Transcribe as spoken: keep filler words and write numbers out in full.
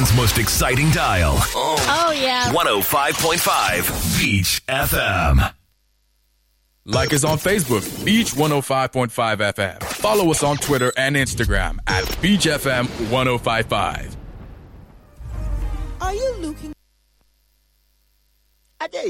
Houston's most exciting dial. Oh, yeah. one oh five point five Beach F M. Like us on Facebook, Beach one oh five point five F M. Follow us on Twitter and Instagram at Beach F M ten fifty-five. Are you looking?